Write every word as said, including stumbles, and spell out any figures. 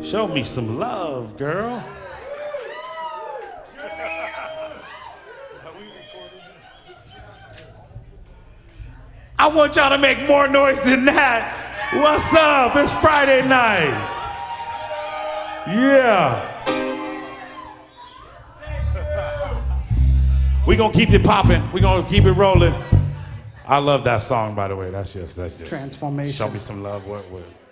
Show me some love, girl. I want y'all to make more noise than that. What's up? It's Friday night. Yeah. We gonna keep it popping. We gonna keep it rolling. I love that song, by the way. That's just, that's just. Transformation. Show me some love. What, what?